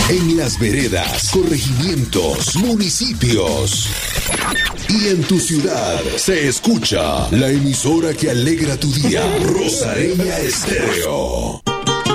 En las veredas, corregimientos, municipios y en tu ciudad se escucha la emisora que alegra tu día, Rosareña Estéreo.